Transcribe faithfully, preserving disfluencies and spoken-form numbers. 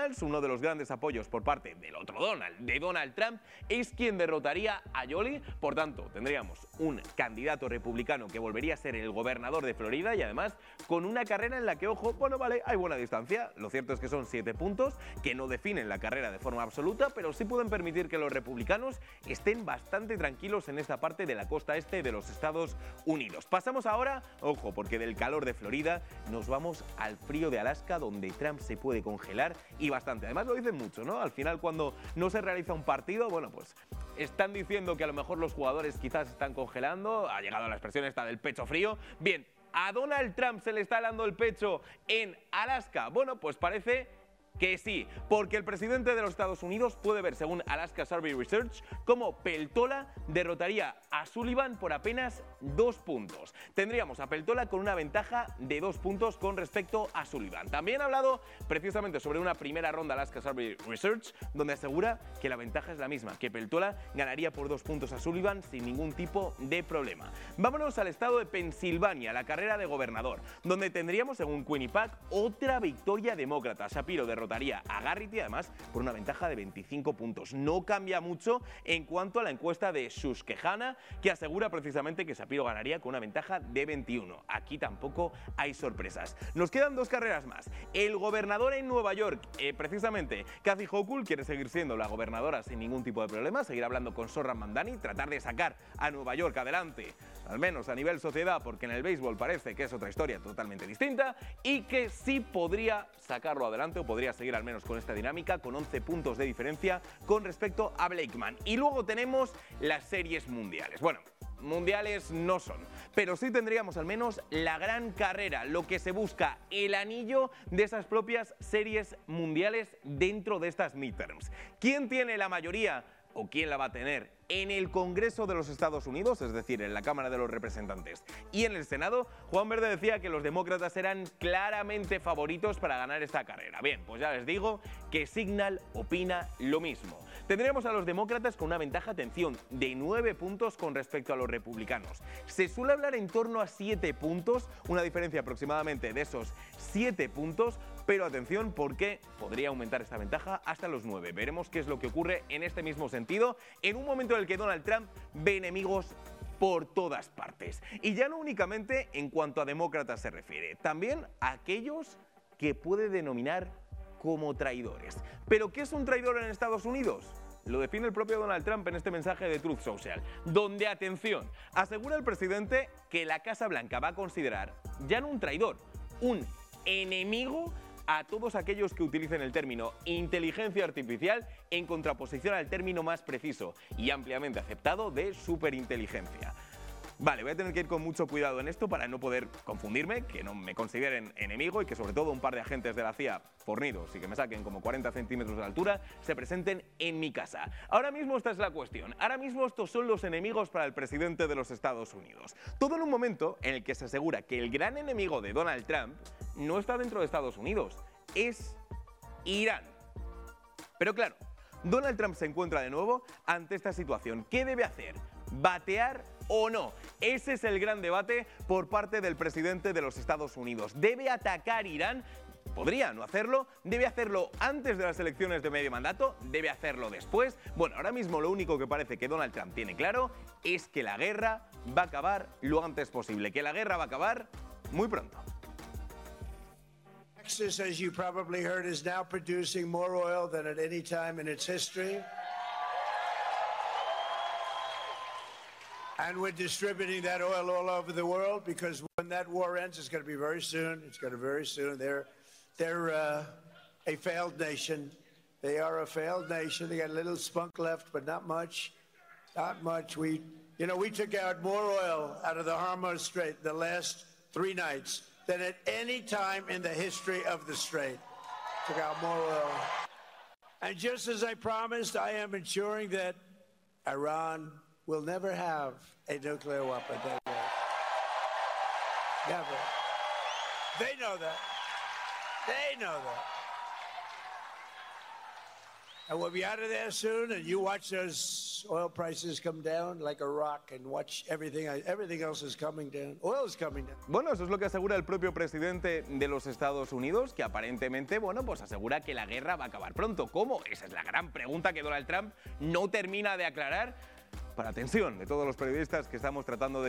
McDonald's, uno de los grandes apoyos por parte del otro Donald, de Donald Trump, es quien derrotaría a Jolie. Por tanto, tendríamos un candidato republicano que volvería a ser el gobernador de Florida y además con una carrera en la que, ojo, bueno, vale, hay buena distancia. Lo cierto es que son siete puntos que no definen la carrera de forma absoluta, pero sí pueden permitir que los republicanos estén bastante tranquilos en esta parte de la costa este de los Estados Unidos. Pasamos ahora, ojo, porque del calor de Florida nos vamos al frío de Alaska, donde Trump se puede congelar y bastante. Además lo dicen mucho, ¿no? Al final, cuando no se realiza un partido, bueno, pues están diciendo que a lo mejor los jugadores quizás están congelando. Ha llegado la expresión esta del pecho frío. Bien, ¿a Donald Trump se le está helando el pecho en Alaska? Bueno, pues parece que sí, porque el presidente de los Estados Unidos puede ver, según Alaska Survey Research, cómo Peltola derrotaría a Sullivan por apenas dos puntos. Tendríamos a Peltola con una ventaja de dos puntos con respecto a Sullivan. También ha hablado precisamente sobre una primera ronda Alaska Survey Research, donde asegura que la ventaja es la misma, que Peltola ganaría por dos puntos a Sullivan sin ningún tipo de problema. Vámonos al estado de Pensilvania, la carrera de gobernador, donde tendríamos, según Quinnipiac, otra victoria demócrata. Shapiro derrotaría a Garrity, además, por una ventaja de veinticinco puntos. No cambia mucho en cuanto a la encuesta de Susquehanna, que asegura precisamente que Shapiro ganaría con una ventaja de veintiuno. Aquí tampoco hay sorpresas. Nos quedan dos carreras más. El gobernador en Nueva York, eh, precisamente, Kathy Hochul, quiere seguir siendo la gobernadora sin ningún tipo de problema, seguir hablando con Zohran Mamdani, tratar de sacar a Nueva York adelante, al menos a nivel sociedad, porque en el béisbol parece que es otra historia totalmente distinta, y que sí podría sacarlo adelante o podría seguir al menos con esta dinámica, con once puntos de diferencia con respecto a Blakeman. Y luego tenemos las series mundiales. Bueno, mundiales no son, pero sí tendríamos al menos la gran carrera, lo que se busca, el anillo de esas propias series mundiales dentro de estas midterms. ¿Quién tiene la mayoría o quién la va a tener en el Congreso de los Estados Unidos, es decir, en la Cámara de los Representantes y en el Senado? Juan Verde decía que los demócratas eran claramente favoritos para ganar esta carrera. Bien, pues ya les digo que Signal opina lo mismo. Tendríamos a los demócratas con una ventaja, atención, de nueve puntos con respecto a los republicanos. Se suele hablar en torno a siete puntos, una diferencia aproximadamente de esos siete puntos, pero atención porque podría aumentar esta ventaja hasta los nueve. Veremos qué es lo que ocurre en este mismo sentido, en un momento en el que Donald Trump ve enemigos por todas partes. Y ya no únicamente en cuanto a demócratas se refiere, también a aquellos que puede denominar como traidores. ¿Pero qué es un traidor en Estados Unidos? Lo define el propio Donald Trump en este mensaje de Truth Social, donde, atención, asegura el presidente que la Casa Blanca va a considerar ya no un traidor, un enemigo a todos aquellos que utilicen el término inteligencia artificial en contraposición al término más preciso y ampliamente aceptado de superinteligencia. Vale, voy a tener que ir con mucho cuidado en esto para no poder confundirme, que no me consideren enemigo y que sobre todo un par de agentes de la C I A fornidos y que me saquen como cuarenta centímetros de altura se presenten en mi casa. Ahora mismo esta es la cuestión. Ahora mismo estos son los enemigos para el presidente de los Estados Unidos. Todo en un momento en el que se asegura que el gran enemigo de Donald Trump no está dentro de Estados Unidos, es Irán. Pero claro, Donald Trump se encuentra de nuevo ante esta situación. ¿Qué debe hacer? ¿Batear o no? Ese es el gran debate por parte del presidente de los Estados Unidos. ¿Debe atacar Irán? Podría no hacerlo. ¿Debe hacerlo antes de las elecciones de medio mandato? ¿Debe hacerlo después? Bueno, ahora mismo lo único que parece que Donald Trump tiene claro es que la guerra va a acabar lo antes posible, que la guerra va a acabar muy pronto. Texas, as you probably heard, is now producing more oil than at any time in its history. And we're distributing that oil all over the world because when that war ends, it's going to be very soon. It's going to be very soon. They're, they're uh, a failed nation. They are a failed nation. They got a little spunk left, but not much. Not much. We, you know, we took out more oil out of the Hormuz Strait the last three nights than at any time in the history of the Strait. Took out more oil. And just as I promised, I am ensuring that Iran will never have a nuclear weapon. They will. Never. They know that. They know that. And we'll be out of there soon, and you watch those oil prices come down like a rock, and watch everything. Everything else is coming down. Oil is coming down. Bueno, eso es lo que asegura el propio presidente de los Estados Unidos, que aparentemente, bueno, pues asegura que la guerra va a acabar pronto. ¿Cómo? Esa es la gran pregunta que Donald Trump no termina de aclarar, para atención de todos los periodistas que estamos tratando de